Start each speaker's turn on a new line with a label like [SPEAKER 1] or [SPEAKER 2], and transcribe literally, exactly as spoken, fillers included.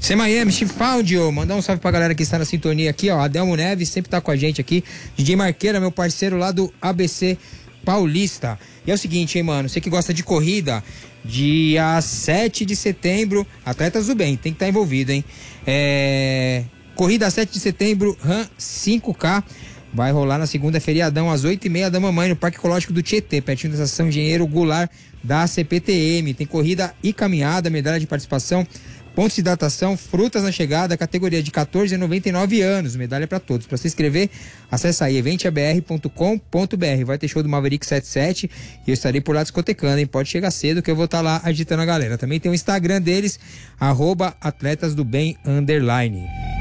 [SPEAKER 1] C Miami, Chifaldio, mandar um salve pra galera que está na sintonia aqui, ó. Adelmo Neves sempre tá com a gente aqui. D J Marqueira, meu parceiro lá do A B C Paulista. E é o seguinte, hein, mano, você que gosta de corrida, dia sete de setembro, Atletas do Bem, tem que estar envolvido, hein? É... Corrida sete de setembro, RAM cinco K. Vai rolar na segunda, feriadão, às oito e meia da mamãe, no Parque Ecológico do Tietê, pertinho da Estação Engenheiro Goulart da C P T M. Tem corrida e caminhada, medalha de participação, pontos de hidratação, frutas na chegada, categoria de quatorze a noventa e nove anos, medalha para todos. Para se inscrever, acessa aí evente a b r ponto com ponto b r. Vai ter show do Maverick setenta e sete e eu estarei por lá discotecando, hein? Pode chegar cedo que eu vou estar lá agitando a galera. Também tem o Instagram deles, arroba atletas do bem underline.